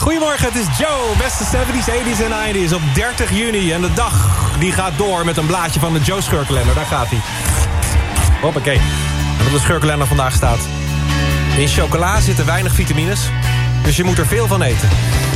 Goedemorgen, het is Joe. Beste 70s, 80s en 90s op 30 juni. En de dag die gaat door met een blaadje van de Joe scheurkalender. Daar gaat hij. Hoppakee. En op de scheurkalender vandaag staat: in chocola zitten weinig vitamines, dus je moet er veel van eten.